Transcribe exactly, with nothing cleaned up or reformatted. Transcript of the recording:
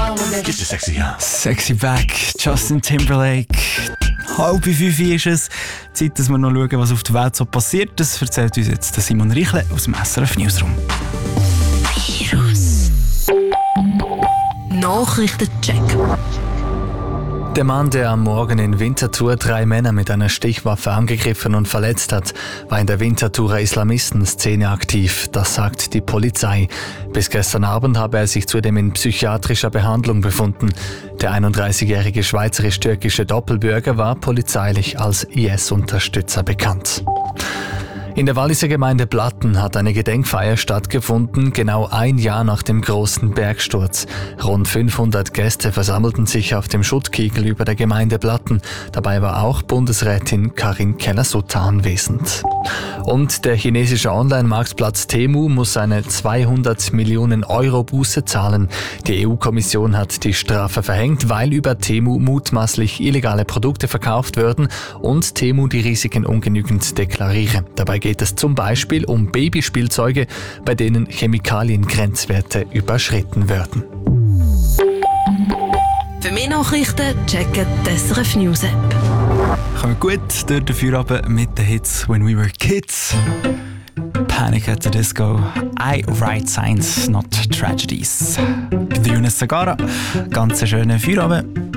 Get your sexy on. Sexy Back, Justin Timberlake. Halb fünf ist es. Zeit, dass wir noch schauen, was auf der Welt so passiert. Das erzählt uns jetzt Simon Richle aus dem S R F Newsroom. Virus. Nachrichtencheck. Der Mann, der am Morgen in Winterthur drei Männer mit einer Stichwaffe angegriffen und verletzt hat, war in der Winterthurer Islamistenszene aktiv. Das sagt die Polizei. Bis gestern Abend habe er sich zudem in psychiatrischer Behandlung befunden. Der einunddreißigjährige schweizerisch-türkische Doppelbürger war polizeilich als I S-Unterstützer bekannt. In der Walliser Gemeinde Blatten hat eine Gedenkfeier stattgefunden, genau ein Jahr nach dem großen Bergsturz. Rund fünfhundert Gäste versammelten sich auf dem Schuttkegel über der Gemeinde Blatten. Dabei war auch Bundesrätin Karin Keller-Sutter anwesend. Und der chinesische Online-Marktplatz Temu muss eine zweihundert Millionen Euro Buße zahlen. Die E U-Kommission hat die Strafe verhängt, weil über Temu mutmaßlich illegale Produkte verkauft würden und Temu die Risiken ungenügend deklariere. Dabei geht es zum Beispiel um Babyspielzeuge, bei denen Chemikaliengrenzwerte überschritten werden. Für mehr Nachrichten checken die S R F News App. Kommen wir gut durch den Feierabend mit den Hits «When We Were Kids», «Panic at the Disco», «I Write Signs, Not Tragedies». Bei Yunus Sagara, ganz schönen Feierabend.